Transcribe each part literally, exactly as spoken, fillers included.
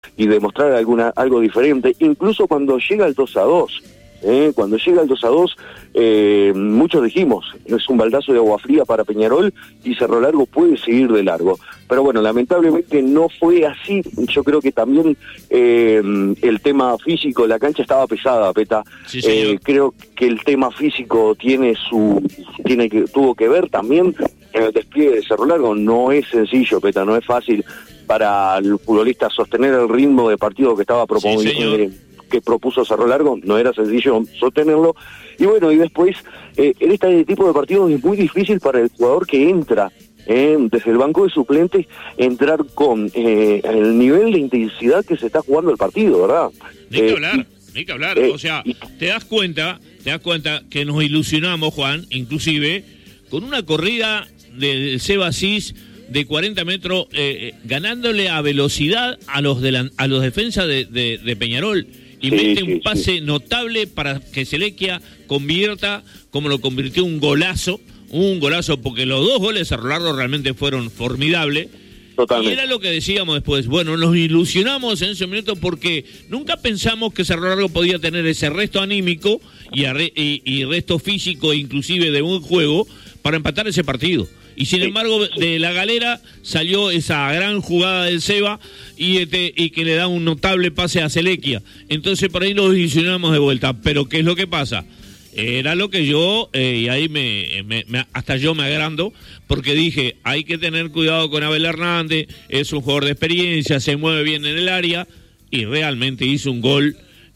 y demostrar alguna algo diferente, incluso cuando llega el dos a dos. Eh, cuando llega el dos a dos, eh, muchos dijimos, es un baldazo de agua fría para Peñarol y Cerro Largo puede seguir de largo. Pero bueno, lamentablemente no fue así. Yo creo que también eh, el tema físico, la cancha estaba pesada, Peta. Sí, eh, creo que el tema físico tiene su, tiene que, tuvo que ver también en el despliegue de Cerro Largo. No es sencillo, Peta, no es fácil para el futbolista sostener el ritmo de partido que estaba proponiendo. Sí, que propuso Cerro Largo, no era sencillo sostenerlo, y bueno, y después, eh, en este tipo de partidos es muy difícil para el jugador que entra eh, desde el banco de suplentes, entrar con eh, el nivel de intensidad que se está jugando el partido, ¿verdad? Ni que eh, hablar, y, ni que hablar, eh, o sea, y, te das cuenta, te das cuenta que nos ilusionamos, Juan, inclusive, con una corrida del Seba Cis de cuarenta metros, eh, ganándole a velocidad a los, de la, a los defensas de, de, de Peñarol, y sí, mete un sí, pase sí. notable para que Selequia convierta, como lo convirtió, un golazo, un golazo, porque los dos goles de Cerro Largo realmente fueron formidables. Totalmente. Y era lo que decíamos después, bueno, nos ilusionamos en ese momento porque nunca pensamos que Cerro Largo podía tener ese resto anímico y, arre, y, y resto físico, inclusive de buen juego, para empatar ese partido. Y sin embargo, de la galera salió esa gran jugada del Seba y, este, y que le da un notable pase a Selequia. Entonces por ahí nos ilusionamos de vuelta. Pero ¿qué es lo que pasa? Era lo que yo, eh, y ahí me, me, me hasta yo me agrando, porque dije, hay que tener cuidado con Abel Hernández, es un jugador de experiencia, se mueve bien en el área, y realmente hizo un gol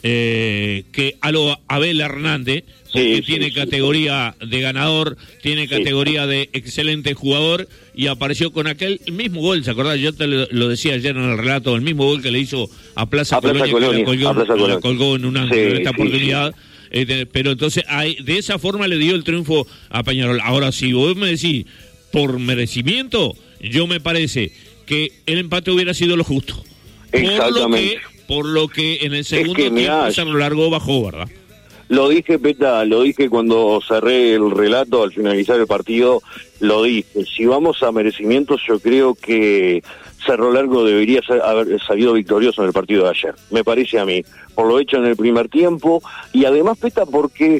eh, que a lo Abel Hernández, porque sí, tiene sí, categoría sí. de ganador, tiene categoría sí. de excelente jugador, y apareció con aquel el mismo gol, ¿se acordás? Yo te lo, lo decía ayer en el relato, el mismo gol que le hizo a Plaza, a Plaza Colonia, Colonia, que la colgó, a Plaza Colonia. La colgó en un ángulo sí, en esta sí, oportunidad. Sí. Eh, pero entonces, hay, de esa forma le dio el triunfo a Peñarol. Ahora, si vos me decís, por merecimiento, yo me parece que el empate hubiera sido lo justo. Exactamente. Por lo que, por lo que en el segundo es que, tiempo se lo largó, bajó, ¿verdad? Lo dije, Peta, lo dije cuando cerré el relato al finalizar el partido, lo dije. Si vamos a merecimientos, yo creo que Cerro Largo debería ser, haber salido victorioso en el partido de ayer, me parece a mí, por lo hecho en el primer tiempo, y además, Peta, porque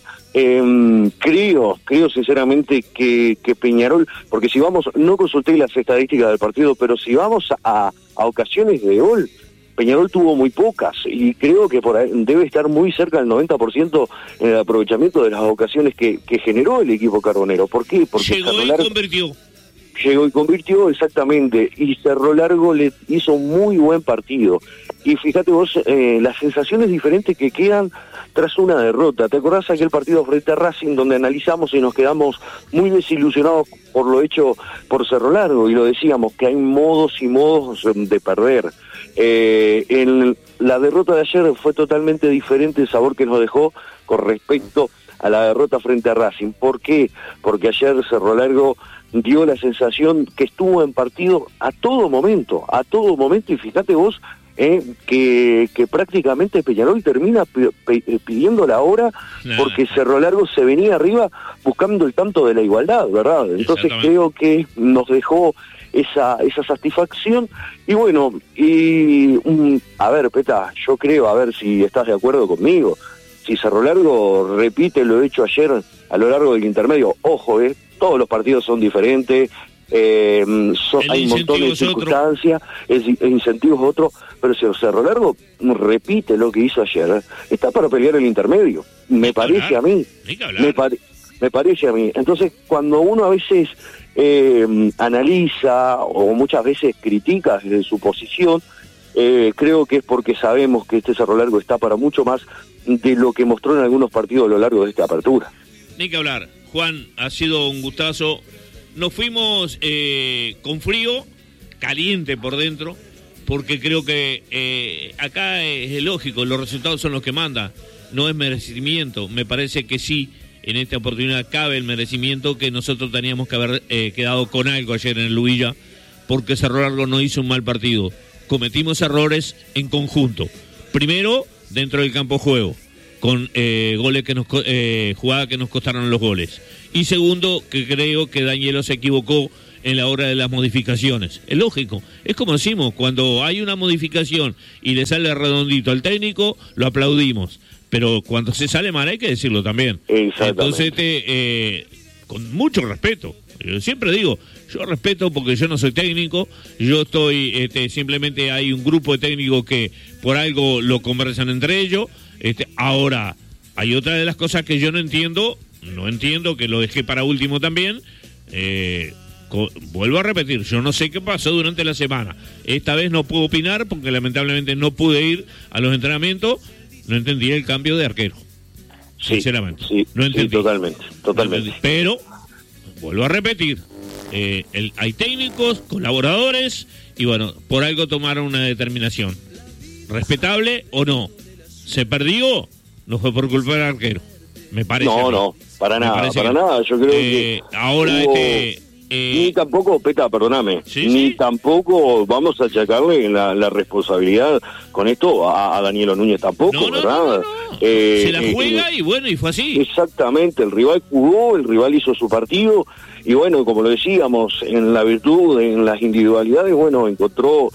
eh, creo, creo sinceramente que, que Peñarol, porque si vamos, no consulté las estadísticas del partido, pero si vamos a, a ocasiones de gol, Peñarol tuvo muy pocas, y creo que por ahí debe estar muy cerca del noventa por ciento en el aprovechamiento de las ocasiones que, que generó el equipo carbonero. ¿Por qué? Porque llegó y Largo convirtió. Llegó y convirtió, exactamente, y Cerro Largo le hizo un muy buen partido. Y fíjate vos, eh, las sensaciones diferentes que quedan tras una derrota. ¿Te acordás aquel partido frente a Racing donde analizamos y nos quedamos muy desilusionados por lo hecho por Cerro Largo? Y lo decíamos, que hay modos y modos de perder. Eh, en la derrota de ayer fue totalmente diferente el sabor que nos dejó con respecto a la derrota frente a Racing. ¿Por qué? Porque ayer Cerro Largo dio la sensación que estuvo en partido a todo momento, a todo momento, y fíjate vos eh, que, que prácticamente Peñarol termina p- p- pidiendo la hora nah. porque Cerro Largo se venía arriba buscando el tanto de la igualdad, ¿verdad? Entonces creo que nos dejó esa esa satisfacción, y bueno, y um, a ver, Peta, yo creo, a ver si estás de acuerdo conmigo, si Cerro Largo repite lo hecho ayer a lo largo del intermedio, ojo, eh, todos los partidos son diferentes, eh, son, hay un montón de circunstancias, el, el incentivo es otro, pero si Cerro Largo repite lo que hizo ayer, está para pelear el intermedio, me parece a mí, me, pare, me parece a mí. Entonces, cuando uno a veces eh, analiza o muchas veces critica desde su posición, eh, creo que es porque sabemos que este Cerro Largo está para mucho más de lo que mostró en algunos partidos a lo largo de esta apertura. Ni que hablar. Juan, ha sido un gustazo. Nos fuimos eh, con frío, caliente por dentro, porque creo que eh, acá es lógico, los resultados son los que mandan, no es merecimiento. Me parece que sí, en esta oportunidad cabe el merecimiento, que nosotros teníamos que haber eh, quedado con algo ayer en el Lubilla, porque Cerro Largo no hizo un mal partido. Cometimos errores en conjunto. Primero, dentro del campo de juego, con eh, goles que nos eh, jugadas que nos costaron los goles. Y segundo, que creo que Danielo se equivocó en la hora de las modificaciones. Es lógico, es como decimos, cuando hay una modificación y le sale redondito al técnico, lo aplaudimos, pero cuando se sale mal hay que decirlo también. Entonces, te, eh, con mucho respeto, yo siempre digo, yo respeto porque yo no soy técnico, yo estoy, este, simplemente hay un grupo de técnicos que por algo lo conversan entre ellos. Este, ahora, hay otra de las cosas que yo no entiendo, no entiendo, que lo dejé para último también, eh, co- vuelvo a repetir, yo no sé qué pasó durante la semana, esta vez no puedo opinar porque lamentablemente no pude ir a los entrenamientos, no entendí el cambio de arquero, sí, sinceramente, sí, no entendí. Sí, totalmente, totalmente. No entendí. Pero, vuelvo a repetir, eh, el, hay técnicos, colaboradores, y bueno, por algo tomaron una determinación, respetable o no, se perdió, no fue por culpa del arquero, me parece. No, no, para nada, para que, nada, yo creo eh, que... Ahora hubo, este... Eh, ni tampoco, Peta, perdóname, ¿sí, ni sí? tampoco vamos a achacarle la, la responsabilidad con esto a, a Danielo Núñez tampoco, no, no, ¿verdad? No, no, no. Eh, Se la juega eh, y bueno, y fue así. Exactamente, el rival jugó, el rival hizo su partido, y bueno, como lo decíamos, en la virtud, en las individualidades, bueno, encontró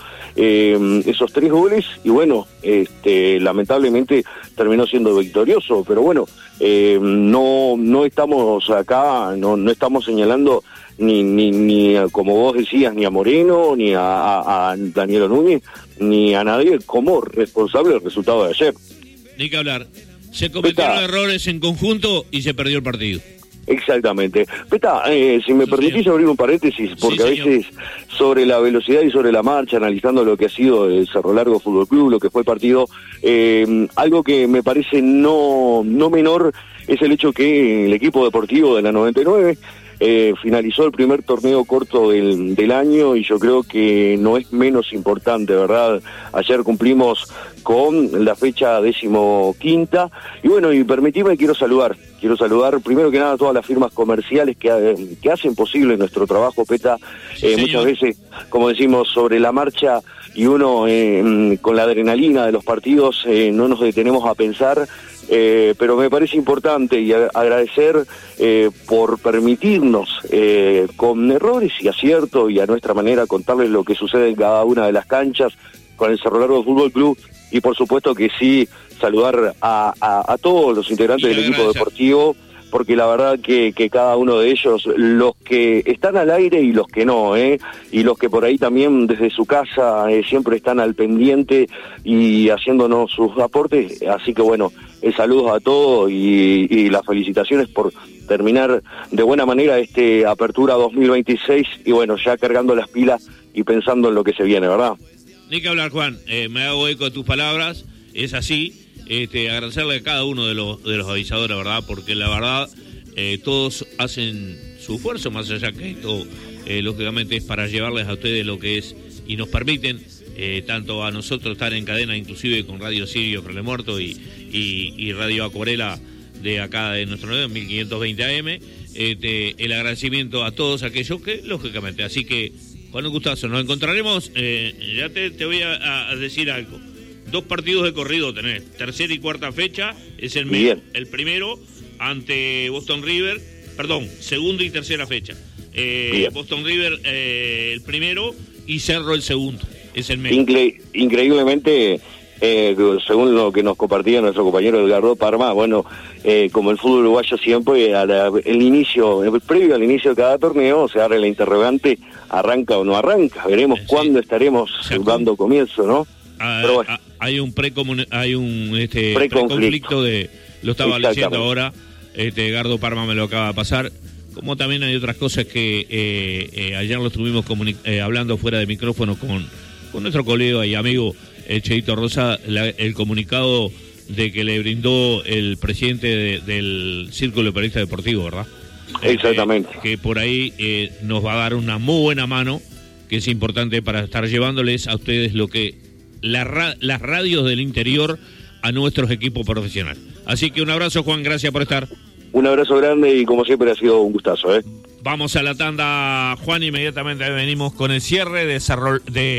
eh, esos tres goles, y bueno, este lamentablemente terminó siendo victorioso, pero bueno, eh, no no estamos acá, no no estamos señalando ni ni ni como vos decías, ni a Moreno, ni a, a, a Danielo Núñez, ni a nadie como responsable del resultado de ayer. Ni que hablar, se cometieron Peta. errores en conjunto y se perdió el partido. Exactamente. Peta, eh, si me sí, permitís señor. abrir un paréntesis, porque sí, a veces sobre la velocidad y sobre la marcha, analizando lo que ha sido el Cerro Largo Fútbol Club, lo que fue el partido, eh, algo que me parece no, no menor es el hecho que el equipo deportivo de la noventa y nueve eh, finalizó el primer torneo corto del, del año, y yo creo que no es menos importante, ¿verdad? Ayer cumplimos con la fecha decimoquinta, y bueno, y permitime, quiero saludar, quiero saludar primero que nada a todas las firmas comerciales que, que hacen posible nuestro trabajo, Peta, eh, sí, muchas veces, como decimos, sobre la marcha, y uno eh, con la adrenalina de los partidos eh, no nos detenemos a pensar, eh, pero me parece importante y a, agradecer eh, por permitirnos eh, con errores y aciertos y a nuestra manera contarles lo que sucede en cada una de las canchas con el Cerro Largo Fútbol Club, y por supuesto que sí saludar a, a, a todos los integrantes del equipo deportivo, porque la verdad que, que cada uno de ellos, los que están al aire y los que no, ¿eh? y los que por ahí también desde su casa eh, siempre están al pendiente y haciéndonos sus aportes, así que bueno, el saludo a todos y, y las felicitaciones por terminar de buena manera este Apertura dos mil veintiséis, y bueno, ya cargando las pilas y pensando en lo que se viene, ¿verdad? Ni que hablar, Juan, eh, me hago eco de tus palabras, es así. Este, agradecerle a cada uno de los de los avisadores, ¿verdad? Porque la verdad, eh, todos hacen su esfuerzo, más allá que esto, eh, lógicamente, es para llevarles a ustedes lo que es, y nos permiten, eh, tanto a nosotros estar en cadena, inclusive con Radio Sirio Frele Muerto y, y, y Radio Acuarela de acá de nuestro nuevo mil quinientos veinte A M, este, el agradecimiento a todos aquellos que, lógicamente, así que, Juan, un gustazo, nos encontraremos, eh, ya te, te voy a, a decir algo. Dos partidos de corrido tenés, tercera y cuarta fecha, es el, mes, el primero ante Boston River, perdón, segunda y tercera fecha. Eh, Boston River eh, el primero y Cerro el segundo, es el mes. Incre- increíblemente, eh, según lo que nos compartía nuestro compañero Edgardo Parma, bueno, eh, como el fútbol uruguayo siempre, a la, el inicio, el previo al inicio de cada torneo, se abre la interrogante, ¿arranca o no arranca? Veremos sí. cuándo estaremos dando comienzo, ¿no? Ah, Pero bueno. Hay un pre hay un este preconflicto de lo estaba leyendo ahora, este Edgardo Parma me lo acaba de pasar, como también hay otras cosas que eh, eh, ayer lo estuvimos comuni- eh, hablando fuera de micrófono con, con nuestro colega y amigo el Cheito Rosa, la, el comunicado de que le brindó el presidente de, del Círculo de Periodistas Deportivos, ¿verdad? Exactamente. Eh, que por ahí eh, nos va a dar una muy buena mano, que es importante para estar llevándoles a ustedes lo que La ra- las radios del interior a nuestros equipos profesionales. Así que un abrazo, Juan, gracias por estar. Un abrazo grande y como siempre ha sido un gustazo, ¿eh? Vamos a la tanda, Juan, inmediatamente venimos con el cierre de Cerro,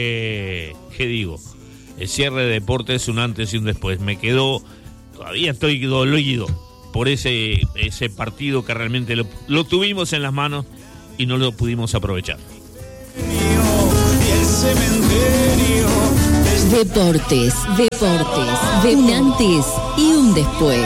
de ¿qué digo? El cierre de Deportes, un antes y un después. Me quedó, todavía estoy dolido por ese, ese partido que realmente lo, lo tuvimos en las manos y no lo pudimos aprovechar. cementerio. Deportes, deportes, de un antes y un después.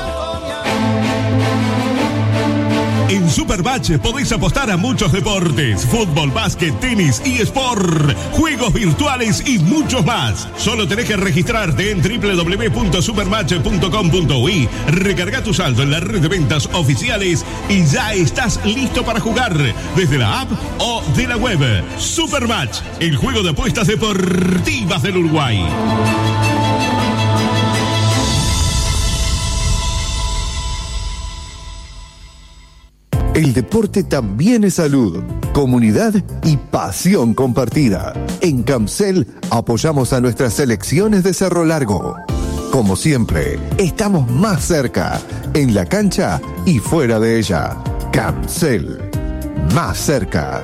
En Supermatch podéis apostar a muchos deportes: fútbol, básquet, tenis, eSport, juegos virtuales y muchos más. Solo tenés que registrarte en doble u doble u doble u punto supermatch punto com punto uy, recarga tu saldo en la red de ventas oficiales y ya estás listo para jugar desde la app o de la web. Supermatch, el juego de apuestas deportivas del Uruguay. El deporte también es salud, comunidad y pasión compartida. En Camcel apoyamos a nuestras selecciones de Cerro Largo. Como siempre, estamos más cerca, en la cancha y fuera de ella. Camcel, más cerca.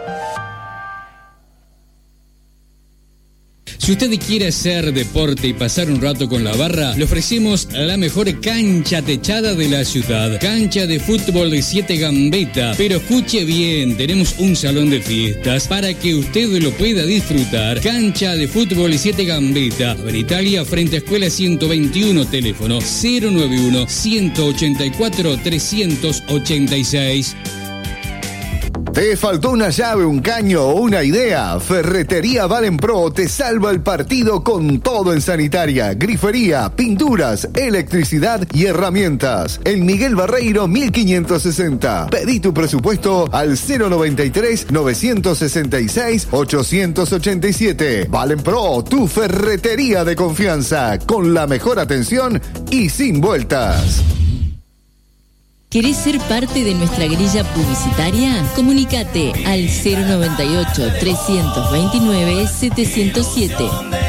Si usted quiere hacer deporte y pasar un rato con la barra, le ofrecemos la mejor cancha techada de la ciudad. Cancha de fútbol de siete Gambetta. Pero escuche bien, tenemos un salón de fiestas para que usted lo pueda disfrutar. Cancha de fútbol de siete Gambetta. En Italia, frente a Escuela ciento veintiuno, teléfono cero nueve uno, ciento ochenta y cuatro, trescientos ochenta y seis. ¿Te faltó una llave, un caño o una idea? Ferretería Valenpro te salva el partido con todo en sanitaria, grifería, pinturas, electricidad y herramientas. En Miguel Barreiro mil quinientos sesenta. Pedí tu presupuesto al cero noventa y tres, novecientos sesenta y seis, ochocientos ochenta y siete. Valenpro, tu ferretería de confianza, con la mejor atención y sin vueltas. ¿Querés ser parte de nuestra grilla publicitaria? Comunícate al cero noventa y ocho, trescientos veintinueve, setecientos siete.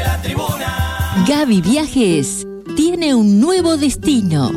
Gaby Viajes tiene un nuevo destino.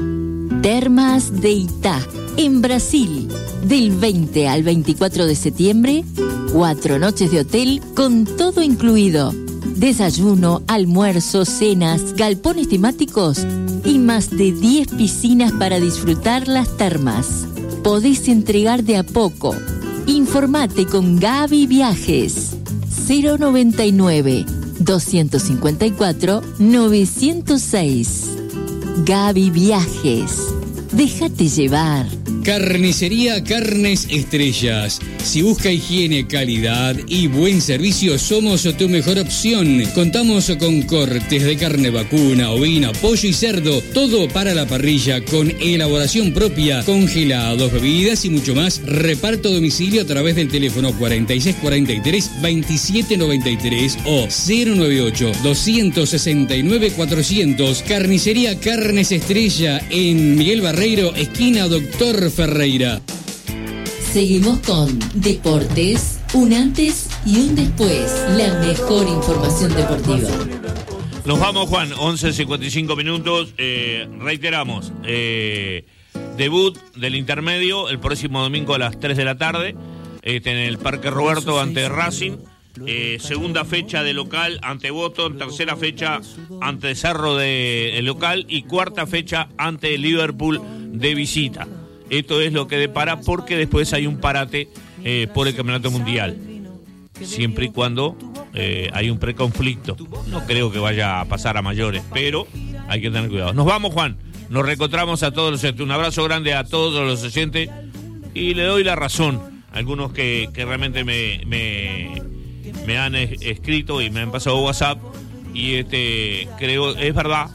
Termas de Itá, en Brasil. Del veinte al veinticuatro de septiembre, cuatro noches de hotel con todo incluido. Desayuno, almuerzo, cenas, galpones temáticos y más de diez piscinas para disfrutar las termas. Podés entregar de a poco. Informate con Gaby Viajes. cero noventa y nueve, doscientos cincuenta y cuatro, novecientos seis. Gaby Viajes. Déjate llevar. Carnicería Carnes Estrellas. Si busca higiene, calidad y buen servicio, somos tu mejor opción. Contamos con cortes de carne vacuna, ovina, pollo y cerdo, todo para la parrilla, con elaboración propia, congelados, bebidas y mucho más. Reparto a domicilio a través del teléfono cuarenta y seis cuarenta y tres, veintisiete noventa y tres o cero noventa y ocho, doscientos sesenta y nueve, cuatrocientos. Carnicería Carnes Estrella en Miguel Barreiro, esquina Doctor Ferreira. Seguimos con Deportes, un antes y un después. La mejor información deportiva. Nos vamos, Juan, once cincuenta y cinco minutos. Eh, reiteramos, eh, debut del intermedio el próximo domingo a las tres de la tarde, este, en el Parque Roberto ante Racing. Eh, segunda fecha de local ante Boston, tercera fecha ante Cerro de local y cuarta fecha ante Liverpool de visita. Esto es lo que depara, porque después hay un parate eh, por el Campeonato Mundial, siempre y cuando eh, hay un preconflicto. No creo que vaya a pasar a mayores, pero hay que tener cuidado. Nos vamos, Juan, nos reencontramos a todos los oyentes. Un abrazo grande a todos los oyentes y le doy la razón a algunos que, que realmente me, me, me han es, escrito y me han pasado WhatsApp, y este creo, es verdad,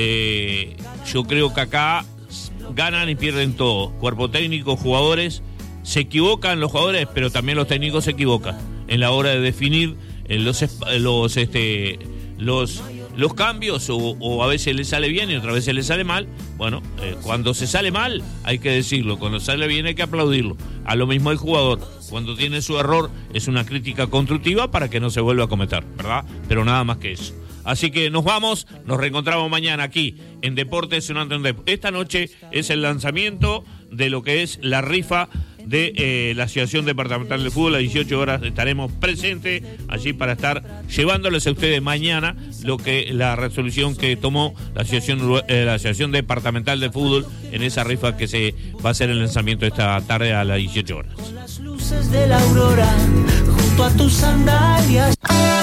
eh, yo creo que acá ganan y pierden todo. Cuerpo técnico, jugadores, se equivocan los jugadores, pero también los técnicos se equivocan en la hora de definir los los este los los cambios, o, o a veces les sale bien y otras veces les sale mal. Bueno, eh, cuando se sale mal hay que decirlo, cuando sale bien hay que aplaudirlo. A lo mismo el jugador, cuando tiene su error es una crítica constructiva para que no se vuelva a cometer, ¿verdad? Pero nada más que eso. Así que nos vamos, nos reencontramos mañana aquí en Deportes Unante. Esta noche es el lanzamiento de lo que es la rifa de eh, la Asociación Departamental de Fútbol. A dieciocho horas estaremos presentes allí para estar llevándoles a ustedes mañana lo que la resolución que tomó la Asociación, eh, la Asociación Departamental de Fútbol en esa rifa que se va a hacer el lanzamiento esta tarde a las dieciocho horas. Las luces de la aurora junto a tus sandalias.